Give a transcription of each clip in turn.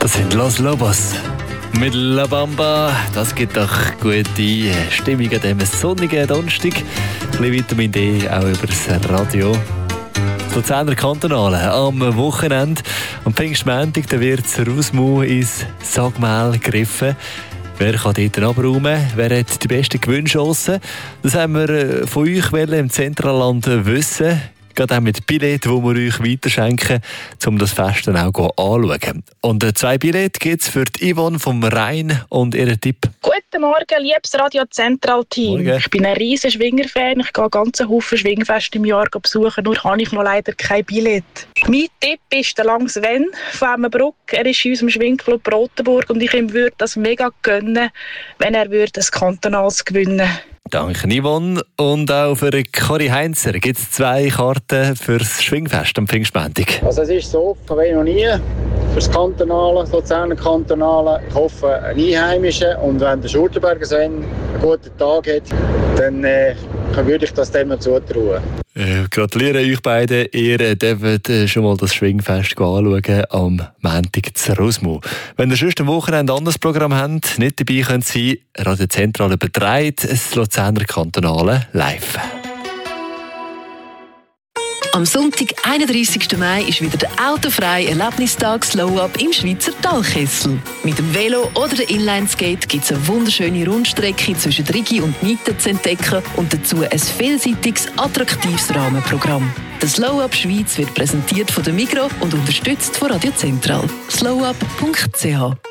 Das sind Los Lobos mit La Bamba. Das gibt doch gute Stimmung an diesem sonnigen Donnerstag. Ein bisschen Vitamin D auch über das Radio. Das Luzerner Kantonale am Wochenende. Am Pfingstmontag wird das Rusmu ins Sagmehl gegriffen. Wer kann dort abräumen? Wer hat die besten Gewinnchancen? Das haben wir von euch im Zentralland wissen. Gerade auch mit Billett, die wir euch weiterschenken, um das Fest dann auch anzuschauen. Und 2 Billett gibt es für die Yvonne vom Rhein und ihren Tipp. Guten Morgen, liebes Radio Zentral-Team. Ich bin ein riesen Schwinger-Fan. Ich gehe einen ganzen Haufen Schwingfeste im Jahr besuchen, nur habe ich noch leider kein Billett. Mein Tipp ist der Lang Sven von Emmenbruck. Er ist in unserem Schwingclub Rotenburg und ich ihm würde das mega gönnen, wenn er das Kantonals gewinnen würde. Danke, Yvonne. Und auch für Corey Heinzer gibt es 2 Karten für das Schwingfest am Pfingstmontag. Also es ist so offen wie noch nie für das Kantonale, Luzerner Kantonale. Ich hoffe, ein Einheimischer. Und wenn der Schurtenberger Sven einen guten Tag hat, dann würde ich das dem zutrauen. Gratuliere euch beiden. Ihr dürft schon mal das Schwingfest anschauen am Montag zu Rusmu. Wenn ihr sonst am Wochenende ein anderes Programm habt, nicht dabei könnt sein, Radio Zentral überträgt das Luzerner Kantonale live. Am Sonntag, 31. Mai, ist wieder der autofreie Erlebnistag Slow-Up im Schweizer Talkessel. Mit dem Velo oder der Inlineskate gibt es eine wunderschöne Rundstrecke zwischen Rigi und Nieten zu entdecken und dazu ein vielseitiges, attraktives Rahmenprogramm. Der Slow-Up Schweiz wird präsentiert von der Migros und unterstützt von Radio Zentral. slowup.ch.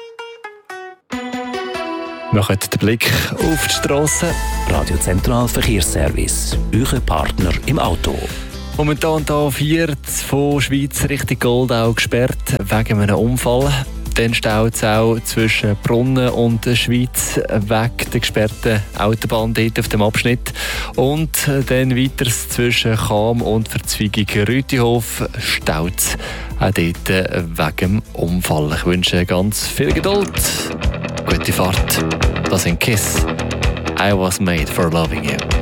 Macht den Blick auf die Strasse. Radio Zentral Verkehrsservice. Euer Partner im Auto. Momentan hier 40 von Schweiz Richtung Goldau gesperrt wegen einem Unfall. Dann staut es auch zwischen Brunnen und der Schweiz weg der gesperrten Autobahn dort auf dem Abschnitt. Und dann weiter zwischen Cham und Verzweigung Rütihof staut es auch dort wegen dem Unfall. Ich wünsche ganz viel Geduld, gute Fahrt. Das sind Kiss. I was made for loving you.